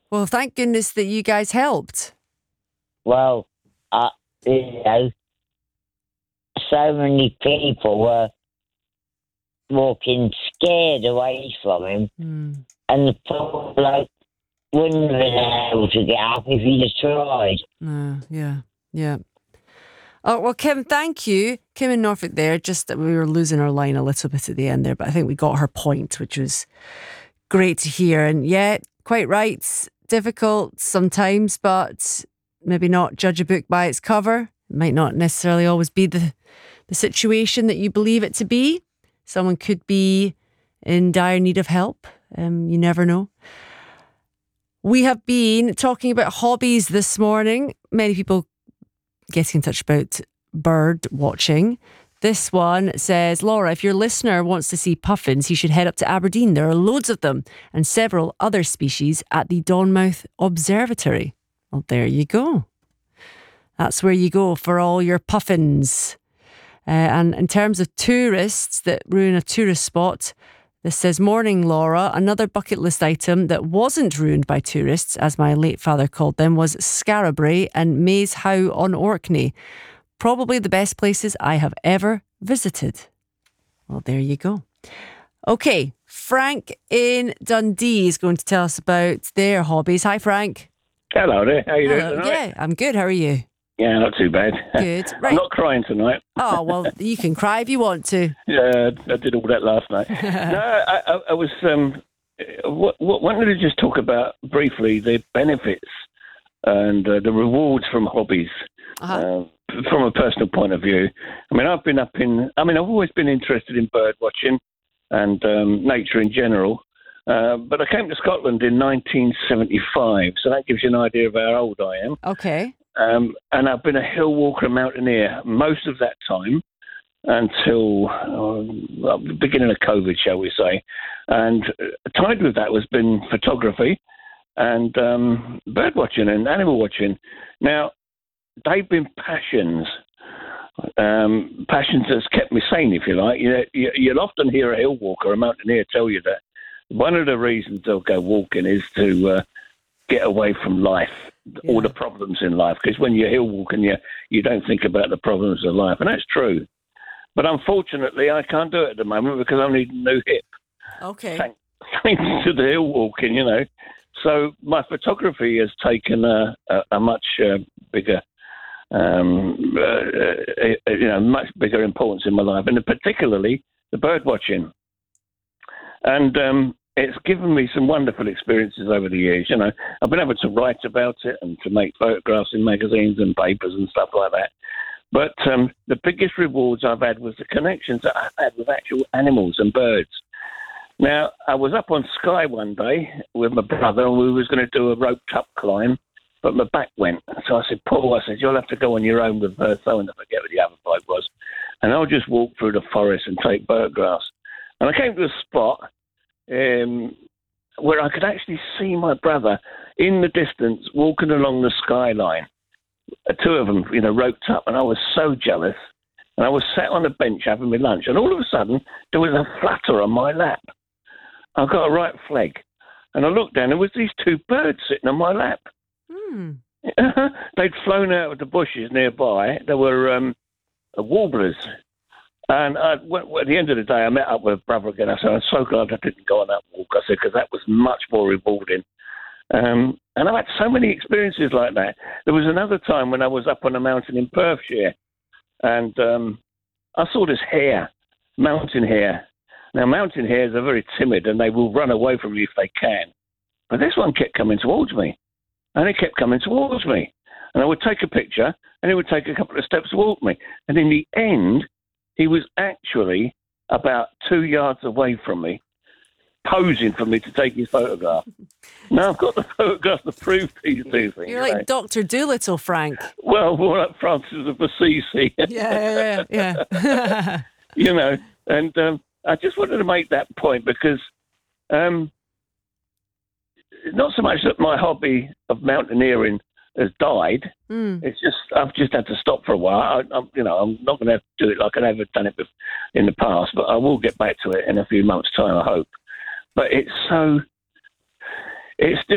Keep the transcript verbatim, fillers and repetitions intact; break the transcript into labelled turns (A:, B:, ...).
A: Well, thank goodness that you guys helped.
B: Well, uh, you know, so many people were walking scared away from him,
A: Mm.
B: and the poor bloke wouldn't have been able to get up if he'd have tried.
A: Uh, yeah, yeah. Oh, well, Kim, thank you. Kim in Norfolk there, just that we were losing our line a little bit at the end there, but I think we got her point, which was great to hear. And yeah, quite right. Difficult sometimes, but maybe not judge a book by its cover. It might not necessarily always be the, the situation that you believe it to be. Someone could be in dire need of help. Um, you never know. We have been talking about hobbies this morning. Many people getting in touch about bird watching. This one says, Laura, if your listener wants to see puffins, he should head up to Aberdeen. There are loads of them and several other species at the Donmouth Observatory. Well, there you go. That's where you go for all your puffins. Uh, and in terms of tourists that ruin a tourist spot, this says, morning, Laura. Another bucket list item that wasn't ruined by tourists, as my late father called them, was Scarabray and Maze How on Orkney. Probably the best places I have ever visited. Well, there you go. Okay, Frank in Dundee is going to tell us about their hobbies. Hi, Frank.
C: Hello there. How you
A: Hello.
C: doing tonight?
A: Yeah, I'm good. How are you?
C: Yeah, not too bad.
A: Good. Right.
C: I'm not crying tonight.
A: Oh, well, you can cry if you want to.
C: Yeah, I did all that last night. no, I, I, I was um, w- w- wanted to just talk about briefly the benefits and uh, the rewards from hobbies.
A: Uh-huh.
C: Uh, from a personal point of view, I mean, I've been up in. I mean, I've always been interested in bird watching and um, nature in general. Uh, but I came to Scotland in nineteen seventy-five, so that gives you an idea of how old I am.
A: Okay.
C: Um, and I've been a hill walker and mountaineer most of that time until uh, well, the beginning of COVID, shall we say. And tied with that has been photography and um, bird watching and animal watching. Now, they've been passions, um, passions that's kept me sane, if you like. You, you, you'll often hear a hill walker, a mountaineer, tell you that one of the reasons they'll go walking is to uh, get away from life, yeah. all the problems in life. Because when you're hill walking, you, you don't think about the problems of life. And that's true. But unfortunately, I can't do it at the moment because I need a new hip.
A: Okay.
C: Thanks, thanks to the hill walking, you know. So my photography has taken a, a, a much uh, bigger, um, uh, you know, much bigger importance in my life, and particularly the bird watching. And um, it's given me some wonderful experiences over the years. You know, I've been able to write about it and to make photographs in magazines and papers and stuff like that. But um, the biggest rewards I've had was the connections that I've had with actual animals and birds. Now, I was up on Skye one day with my brother, and we was going to do a roped-up climb, but my back went. So I said, Paul, I said, you'll have to go on your own with her, so and I forget what the other bloke was, and I'll just walk through the forest and take photographs. And I came to a spot um, where I could actually see my brother in the distance walking along the skyline. Two of them, you know, roped up, and I was so jealous. And I was sat on a bench having my lunch, and all of a sudden, there was a flutter on my lap. I got a right flag, and I looked down, there was these two birds sitting on my lap.
A: Hmm.
C: They'd flown out of the bushes nearby. They were um, warblers. And I, well, at the end of the day, I met up with brother again. I said, I'm so glad I didn't go on that walk. I said, because that was much more rewarding. Um, and I've had so many experiences like that. There was another time when I was up on a mountain in Perthshire, and um, I saw this hare, mountain hare. Now, mountain hares are very timid, and they will run away from you if they can. But this one kept coming towards me, and it kept coming towards me. And I would take a picture, and it would take a couple of steps towards me. And in the end, he was actually about two yards away from me, posing for me to take his photograph. Now I've got the photograph to prove these two things.
A: You're like
C: know.
A: Doctor Dolittle, Frank.
C: Well, more like Francis of Assisi.
A: Yeah, yeah, yeah. yeah.
C: You know, and um, I just wanted to make that point because um, not so much that my hobby of mountaineering has died. Mm. It's just I've just had to stop for a while. I, I'm, you know, I'm not going to do it like I've ever done it in the past, but I will get back to it in a few months' time, I hope. But it's so, it's